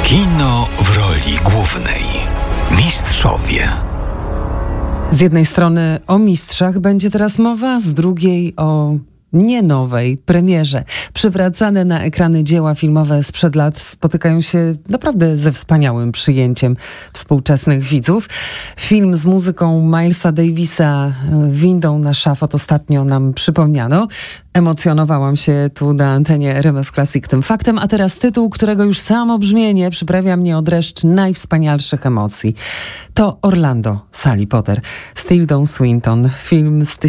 Kino w roli głównej. Mistrzowie. Z jednej strony o mistrzach będzie teraz mowa, z drugiej o nie nowej premierze. Przywracane na ekrany dzieła filmowe sprzed lat spotykają się naprawdę ze wspaniałym przyjęciem współczesnych widzów. Film z muzyką Milesa Davisa, Windą na szafot, ostatnio nam przypomniano. Emocjonowałam się tu na antenie RMF Classic tym faktem, a teraz tytuł, którego już samo brzmienie przyprawia mnie o dreszcz najwspanialszych emocji. To Orlando, Sally Potter z Tildą Swinton. Film z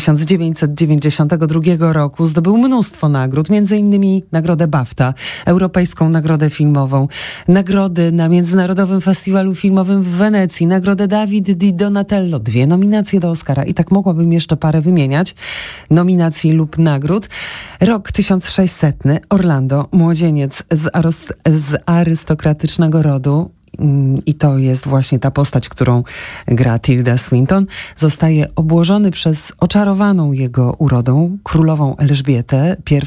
1992 roku zdobył mnóstwo nagród, m.in. nagrodę BAFTA, Europejską Nagrodę Filmową, nagrody na Międzynarodowym Festiwalu Filmowym w Wenecji, nagrodę David di Donatello, 2 nominacje do Oscara i tak mogłabym jeszcze parę wymieniać nominacji lub nagród. Rok 1600, Orlando, młodzieniec z arystokratycznego rodu, i to jest właśnie ta postać, którą gra Tilda Swinton, zostaje obłożony przez oczarowaną jego urodą królową Elżbietę I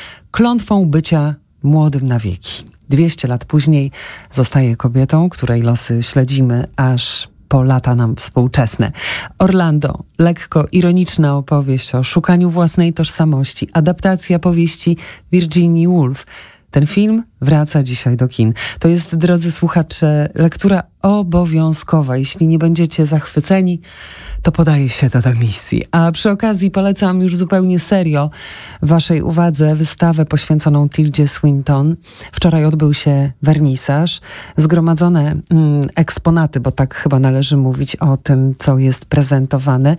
klątwą bycia młodym na wieki. 200 lat później zostaje kobietą, której losy śledzimy aż po lata nam współczesne. Orlando, lekko ironiczna opowieść o szukaniu własnej tożsamości, adaptacja powieści Virginia Woolf. Ten film wraca dzisiaj do kin. To jest, drodzy słuchacze, lektura obowiązkowa. Jeśli nie będziecie zachwyceni, to podaję się do dymisji. A przy okazji polecam już zupełnie serio waszej uwadze wystawę poświęconą Tildzie Swinton. Wczoraj odbył się wernisaż. Zgromadzone eksponaty, bo tak chyba należy mówić o tym, co jest prezentowane,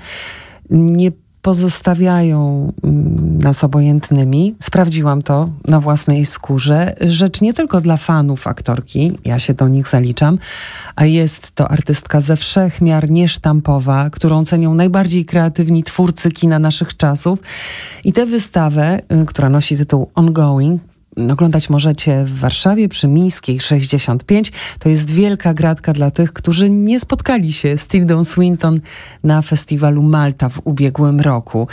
nie pozostawiają nas obojętnymi. Sprawdziłam to na własnej skórze. Rzecz nie tylko dla fanów aktorki, ja się do nich zaliczam, a jest to artystka ze wszech miar niesztampowa, którą cenią najbardziej kreatywni twórcy kina naszych czasów. I tę wystawę, która nosi tytuł Ongoing, oglądać możecie w Warszawie przy Mińskiej 65. To jest wielka gratka dla tych, którzy nie spotkali się z Tildą Swinton na festiwalu Malta w ubiegłym roku.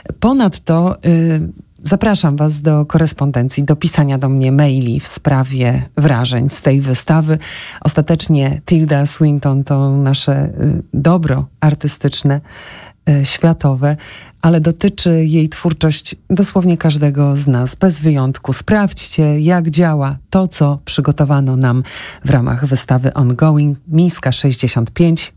Ponadto zapraszam was do korespondencji, do pisania do mnie maili w sprawie wrażeń z tej wystawy. Ostatecznie Tilda Swinton to nasze dobro artystyczne, światowe, ale dotyczy jej twórczość dosłownie każdego z nas, bez wyjątku. Sprawdźcie, jak działa to, co przygotowano nam w ramach wystawy Ongoing, Mińska 65.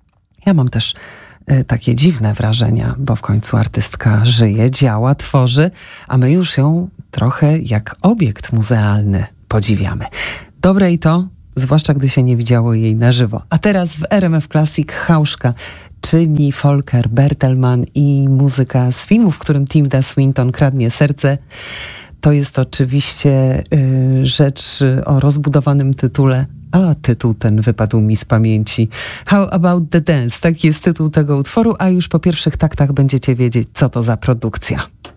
Ja mam też takie dziwne wrażenia, bo w końcu artystka żyje, działa, tworzy, a my już ją trochę jak obiekt muzealny podziwiamy. Dobre i to, zwłaszcza gdy się nie widziało jej na żywo. A teraz w RMF Classic Hauszka, czyli Volker Bertelmann i muzyka z filmu, w którym Tilda Swinton kradnie serce. To jest oczywiście rzecz o rozbudowanym tytule, a tytuł ten wypadł mi z pamięci. How About the Dance? Taki jest tytuł tego utworu, a już po pierwszych taktach będziecie wiedzieć, co to za produkcja.